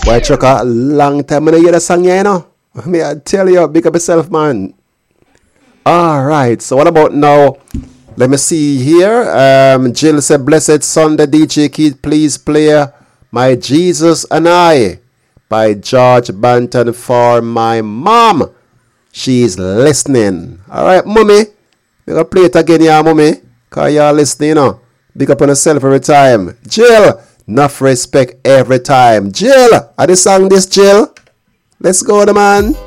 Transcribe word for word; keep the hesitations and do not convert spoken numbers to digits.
Boy, Chuck, a long time I don't hear the song, you know. Me, I tell you, big up yourself, man. All right. So what about now? Let me see here. Um, Jill said, "Blessed Sunday, D J Kid, please play My Jesus and I by George Banton for my mom. She's listening." All right, mommy. We're going to play it again, yeah, mommy. Because you're listening, you know. Big up on yourself every time. Jill, enough respect every time. Jill, are the song this, Jill? Let's go, the man.